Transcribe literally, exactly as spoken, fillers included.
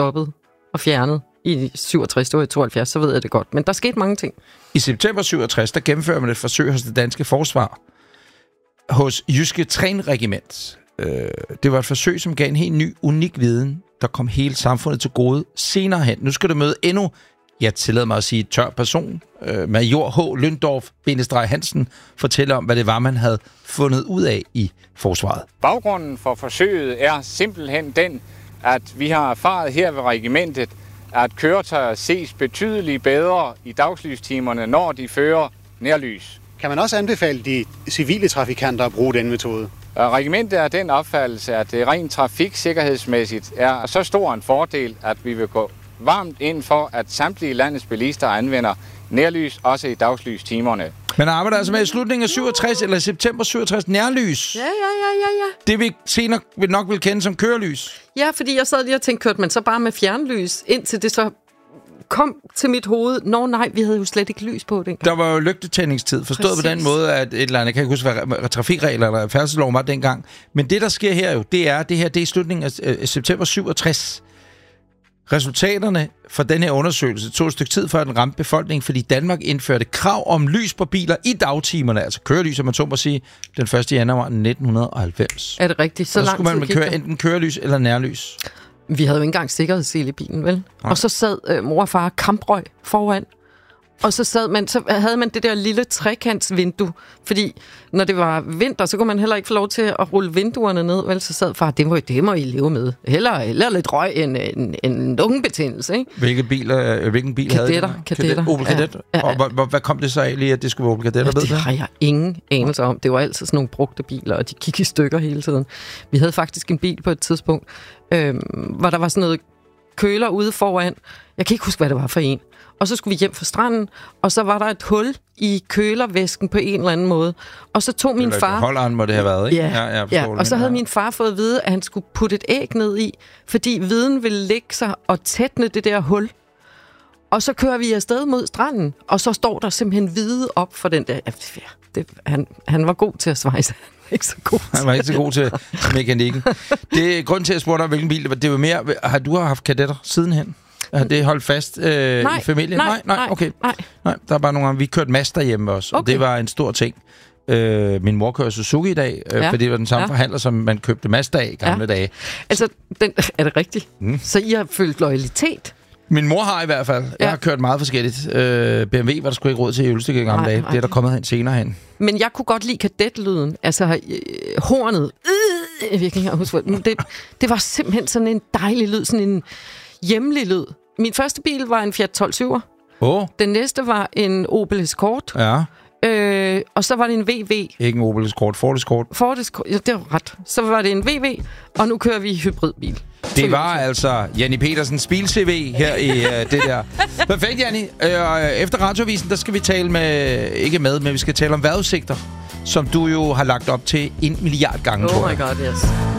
stoppet og fjernet i syvogtres, det var i tooghalvfjerds, så ved jeg det godt. Men der skete mange ting. I september syvogtres, der gennemfører man et forsøg hos det danske forsvar, hos Jyske Trænregiment. Øh, det var et forsøg, som gav en helt ny, unik viden, der kom hele samfundet til gode senere hen. Nu skal du møde endnu, jeg tillader mig at sige, tør person. Øh, Major H. Lyndorf Bindestreg Hansen fortæller om, hvad det var, man havde fundet ud af i forsvaret. Baggrunden for forsøget er simpelthen den, at vi har erfaret her ved regimentet, at køretøjer ses betydeligt bedre i dagslystimerne, når de fører nærlys. Kan man også anbefale de civile trafikanter at bruge den metode? Regimentet er den opfattelse, at det rent trafiksikkerhedsmæssigt er så stor en fordel, at vi vil gå varmt ind for, at samtlige landets bilister anvender nærlys, også i dagslystimerne. Man arbejder altså med i slutningen af syvogtres, eller september syvogtres, nærlys. Ja, ja, ja, ja, ja. Det vi senere vil nok vil kende som kørelys. Ja, fordi jeg sad lige og tænkte, kørte man så bare med fjernlys, indtil det så kom til mit hoved. Nå nej, vi havde jo slet ikke lys på dengang. Der var jo lygtetændingstid, forstået Præcis. På den måde, at et eller andet, jeg kan ikke huske, hvad trafikregler eller færdselsloven var dengang. Men det, der sker her jo, det er, det her, det er i slutningen af øh, september syvogtres. Resultaterne for den her undersøgelse tog et stykke tid, før den ramte befolkningen, fordi Danmark indførte krav om lys på biler i dagtimerne, altså kørelys, om man så må sige, den første januar nitten halvfems. Er det rigtigt? Så, så skulle man med køre enten kørelys eller nærlys. Vi havde jo ikke engang sikkerhedssele i bilen, vel? Nej. Og så sad øh, mor og far kamprøg foran. Og så, sad man, så havde man det der lille trekantsvindue, fordi når det var vinter, så kunne man heller ikke få lov til at rulle vinduerne ned, vel? Så sad far, det må, det må I leve med. Heller, heller lidt røg end en, en lungebetændelse, ikke? Hvilke biler, hvilken bil kadetter, havde Kadetter, kadetter. Opel Kadett. Ja, ja. Og hvad, hvad kom det så af lige, at det skulle være Opel Kadetter? Ja, det har jeg ingen anelse om. Det var altid sådan nogle brugte biler, og de gik i stykker hele tiden. Vi havde faktisk en bil på et tidspunkt, øh, hvor der var sådan noget køler ude foran. Jeg kan ikke huske, hvad det var for en. Og så skulle vi hjem fra stranden, og så var der et hul i kølervæsken på en eller anden måde. Og så tog min far... Holderen må det have været, ikke? Ja, ja, ja. Og så havde min far fået at vide, at han skulle putte et æg ned i, fordi viden ville lægge sig og tætne det der hul. Og så kører vi afsted mod stranden, og så står der simpelthen hvide op for den der... Ja, det, han, han var god til at svejse. Ikke så god Han var ikke så god til mekanikken. Det er grund til at spørge dig, hvilken bil det var. Det var mere... Har du haft kadetter sidenhen? Har det holdt fast øh, nej, i familien? Nej, nej, nej, okay. Nej. nej, der er bare nogle gange, vi kørte Mazda hjemme også, okay. Og det var en stor ting. Øh, min mor kører Suzuki i dag, øh, ja. For det var den samme ja. forhandler, som man købte Mazda af i gamle ja. dage. Altså, den, er det rigtigt? Mm. Så I har følt loyalitet? Min mor har i hvert fald. Ja. Jeg har kørt meget forskelligt. Øh, B M W var der sgu ikke råd til i Ølstykke i gamle nej, dage. Nej. Det er der kommet hen senere hen. Men jeg kunne godt lide kadetlyden. Altså, øh, hornet. Øh, jeg kan ikke huske, det, det var simpelthen sådan en dejlig lyd, sådan en hjemlig lyd. Min første bil var en Fiat tolv syver. Oh. Den næste var en Opel Escort. Ja. Øh, og så var det en V V. Ikke en Opel Escort, Ford Escort. Ford Escort, ja, det var ret. Så var det en V V, og nu kører vi hybridbil. Det var altså Janni Petersens bil-C V her i uh, det der. Perfekt, Janni. Uh, efter Radioavisen, der skal vi tale med, ikke med, men vi skal tale om vejrudsigter, som du jo har lagt op til en milliard gange. Oh my god, yes.